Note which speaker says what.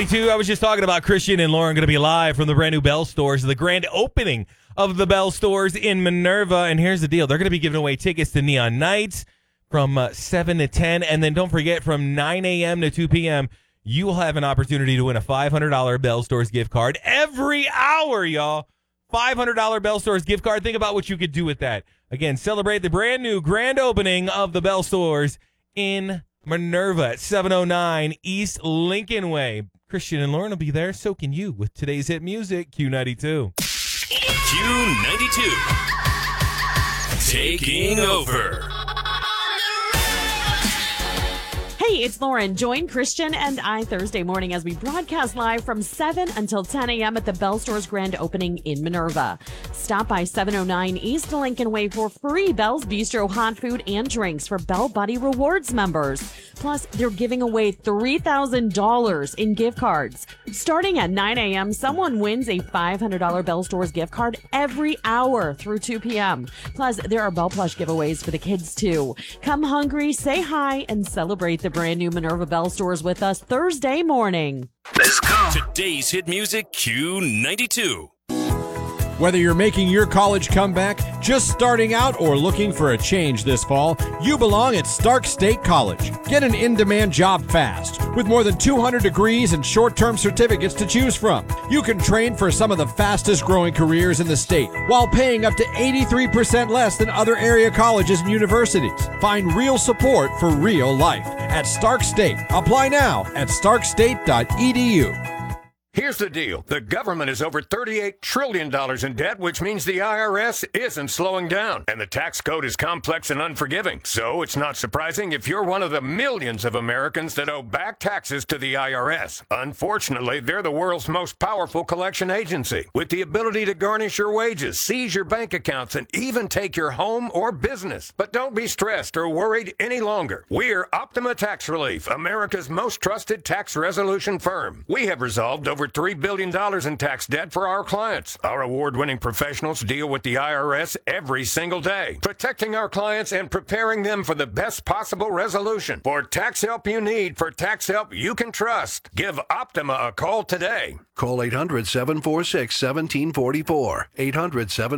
Speaker 1: Q92. I was just talking about Christian and Lauren going to be live from the brand new Bell Stores, the grand opening of the Bell Stores in Minerva. And here's the deal. They're going to be giving away tickets to Neon Nights from 7 to 10. And then don't forget, from 9 a.m. to 2 p.m., you will have an opportunity to win a $500 Bell Stores gift card every hour, y'all. $500 Bell Stores gift card. Think about what you could do with that. Again, celebrate the brand new grand opening of the Bell Stores in Minerva at 709 East Lincoln Way. Christian and Lauren will be there. So can you with today's hit music, Q92.
Speaker 2: Q92. Taking over.
Speaker 3: Hey, it's Lauren. Join Christian and I Thursday morning as we broadcast live from 7 until 10 a.m. at the Bell Stores grand opening in Minerva. Stop by 709 East Lincoln Way for free Bell's Bistro hot food and drinks for Bell Buddy Rewards members. Plus, they're giving away $3,000 in gift cards. Starting at 9 a.m., someone wins a $500 Bell Stores gift card every hour through 2 p.m. Plus, there are Bell Plush giveaways for the kids, too. Come hungry, say hi, and celebrate the brand new Minerva Bell Stores with us Thursday morning.
Speaker 2: Let's go. Today's hit music, Q92.
Speaker 4: Whether you're making your college comeback, just starting out, or looking for a change this fall, you belong at Stark State College. Get an in-demand job fast. With more than 200 degrees and short-term certificates to choose from, you can train for some of the fastest-growing careers in the state while paying up to 83% less than other area colleges and universities. Find real support for real life at Stark State. Apply now at starkstate.edu.
Speaker 5: Here's the deal. The government is over $38 trillion in debt, which means the IRS isn't slowing down. And the tax code is complex and unforgiving. So it's not surprising if you're one of the millions of Americans that owe back taxes to the IRS. Unfortunately, they're the world's most powerful collection agency, with the ability to garnish your wages, seize your bank accounts, and even take your home or business. But don't be stressed or worried any longer. We're Optima Tax Relief, America's most trusted tax resolution firm. We have resolved over $3 billion in tax debt for our clients. Our award-winning professionals deal with the IRS every single day, protecting our clients and preparing them for the best possible resolution. For tax help you need, for tax help you can trust, give Optima a call today.
Speaker 6: Call 800-746-1744. 800-746-1744.